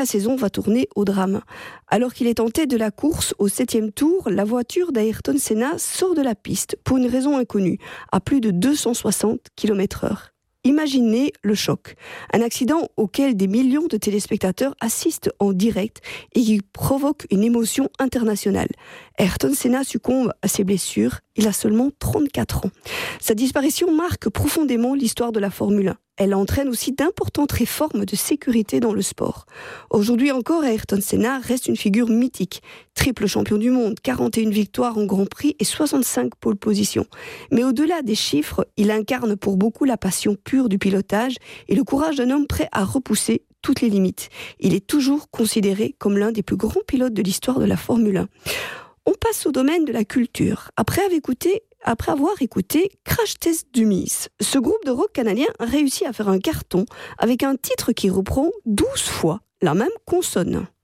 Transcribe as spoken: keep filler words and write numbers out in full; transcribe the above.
La saison va tourner au drame. Alors qu'il est en tête de la course au septième tour, la voiture d'Ayrton Senna sort de la piste pour une raison inconnue, à plus de deux cent soixante kilomètres heure. Imaginez le choc. Un accident auquel des millions de téléspectateurs assistent en direct et qui provoque une émotion internationale. Ayrton Senna succombe à ses blessures. Il a seulement trente-quatre ans. Sa disparition marque profondément l'histoire de la Formule un. Elle entraîne aussi d'importantes réformes de sécurité dans le sport. Aujourd'hui encore, Ayrton Senna reste une figure mythique. Triple champion du monde, quarante et une victoires en Grand Prix et soixante-cinq pole positions. Mais au-delà des chiffres, il incarne pour beaucoup la passion pure du pilotage et le courage d'un homme prêt à repousser toutes les limites. Il est toujours considéré comme l'un des plus grands pilotes de l'histoire de la Formule un. On passe au domaine de la culture. Après avoir écouté, après avoir écouté Crash Test Dummies, ce groupe de rock canadien réussit à faire un carton avec un titre qui reprend douze fois la même consonne.